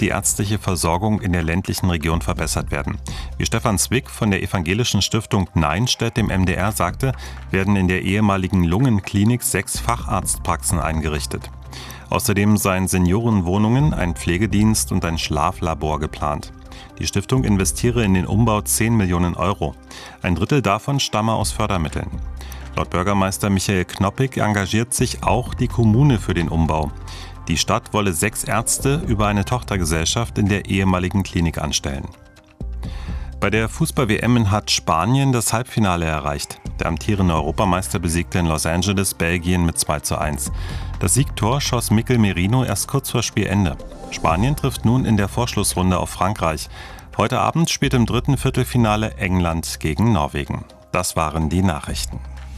die ärztliche Versorgung in der ländlichen Region verbessert werden. Wie Stefan Zwick von der evangelischen Stiftung Neinstedt dem MDR sagte, werden in der ehemaligen Lungenklinik 6 Facharztpraxen eingerichtet. Außerdem seien Seniorenwohnungen, ein Pflegedienst und ein Schlaflabor geplant. Die Stiftung investiere in den Umbau 10 Millionen Euro. Ein Drittel davon stamme aus Fördermitteln. Laut Bürgermeister Michael Knoppig engagiert sich auch die Kommune für den Umbau. Die Stadt wolle 6 Ärzte über eine Tochtergesellschaft in der ehemaligen Klinik anstellen. Bei der Fußball-WM hat Spanien das Halbfinale erreicht. Der amtierende Europameister besiegte in Los Angeles Belgien mit 2:1. Das Siegtor schoss Mikel Merino erst kurz vor Spielende. Spanien trifft nun in der Vorschlussrunde auf Frankreich. Heute Abend spielt im dritten Viertelfinale England gegen Norwegen. Das waren die Nachrichten.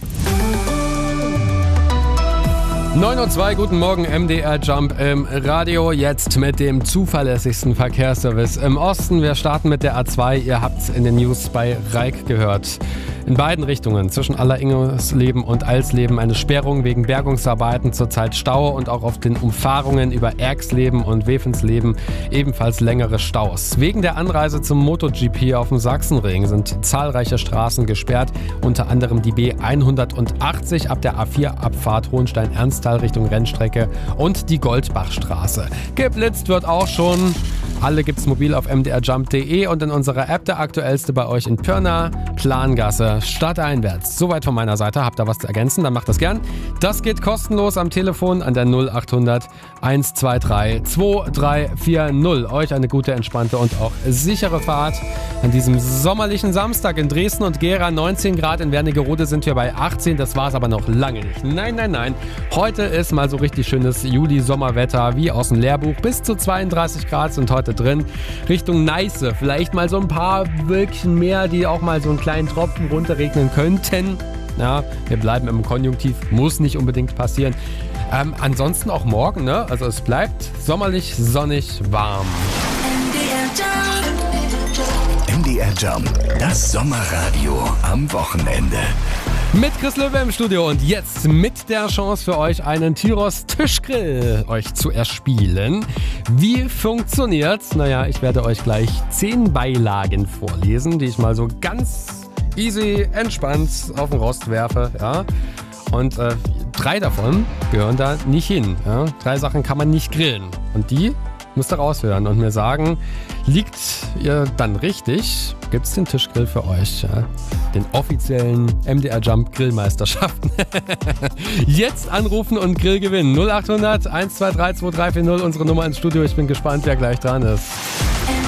9:02 Uhr, guten Morgen, MDR Jump im Radio, jetzt mit dem zuverlässigsten Verkehrsservice im Osten. Wir starten mit der A2, ihr habt es in den News bei Reik gehört. In beiden Richtungen, zwischen Alleringsleben und Alsleben, eine Sperrung wegen Bergungsarbeiten, zurzeit Stau und auch auf den Umfahrungen über Erxleben und Wevensleben ebenfalls längere Staus. Wegen der Anreise zum MotoGP auf dem Sachsenring sind zahlreiche Straßen gesperrt, unter anderem die B180 ab der A4-Abfahrt Hohenstein-Ernsthal Richtung Rennstrecke und die Goldbachstraße. Geblitzt wird auch schon. Alle gibt's mobil auf mdrjump.de und in unserer App der aktuellste bei euch in Pirna, Plangasse, stadteinwärts. Soweit von meiner Seite. Habt ihr was zu ergänzen? Dann macht das gern. Das geht kostenlos am Telefon an der 0800 123 2340. Euch eine gute, entspannte und auch sichere Fahrt an diesem sommerlichen Samstag in Dresden und Gera. 19 Grad, in Wernigerode sind wir bei 18. Das war es aber noch lange nicht. Nein. Heute ist mal so richtig schönes Juli-Sommerwetter wie aus dem Lehrbuch. Bis zu 32 Grad sind heute drin. Richtung Neiße. Vielleicht mal so ein paar Wölkchen mehr, die auch mal so einen kleinen Tropfen runterregnen könnten. Ja, wir bleiben im Konjunktiv. Muss nicht unbedingt passieren. Ansonsten auch morgen, ne? Also es bleibt sommerlich, sonnig, warm. MDR Jump, das Sommerradio am Wochenende. Mit Chris Löwe im Studio und jetzt mit der Chance für euch, einen Tyros Tischgrill euch zu erspielen. Wie funktioniert's? Naja, ich werde euch gleich 10 Beilagen vorlesen, die ich mal so ganz easy, entspannt auf den Rost werfe. Ja? Und 3 davon gehören da nicht hin. Ja? 3 Sachen kann man nicht grillen. Und die müsst ihr raushören und mir sagen, liegt ihr dann richtig, gibt's den Tischgrill für euch. Ja? Den offiziellen MDR Jump Grillmeisterschaften. Jetzt anrufen und Grill gewinnen. 0800 123 2340, unsere Nummer ins Studio. Ich bin gespannt, wer gleich dran ist.